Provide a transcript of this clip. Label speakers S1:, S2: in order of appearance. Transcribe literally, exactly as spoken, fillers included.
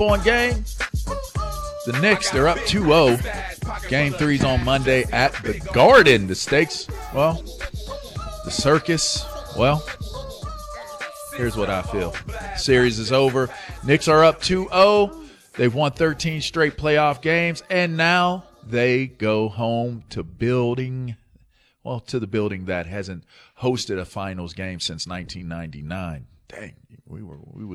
S1: on game. The Knicks, they're up two oh. Game three's on Monday at the Garden. The stakes, well, the circus, well, here's what I feel. Series is over. Knicks are up two oh. They've won thirteen straight playoff games, and now they go home to building, well, to the building that hasn't hosted a finals game since nineteen ninety-nine. Dang, we were we were